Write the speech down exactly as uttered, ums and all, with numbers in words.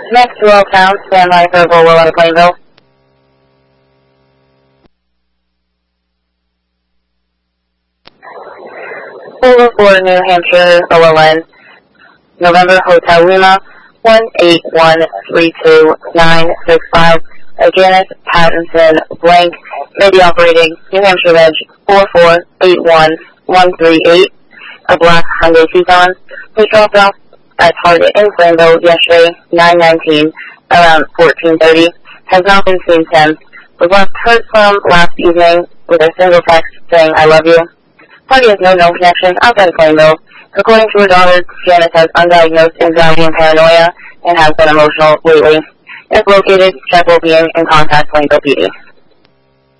Next to Old Town, stand by for Volvo out of Plainville. Volvo for New Hampshire, O L N, November Hotel Lima, one eight one three two nine six five, Janice Pattinson, blank, maybe operating, New Hampshire Reg four four eight one one three eight, a black Hyundai Tucson, was dropped off at Target in Plainville yesterday, nine nineteen, around fourteen thirty, has not been seen since, was last heard from last evening with a single text saying, I love you. Party has no known connection outside of Plainville. According to her daughter, Janice has undiagnosed anxiety and paranoia and has been emotional lately. If located, check will be in, in contact Plainville P D.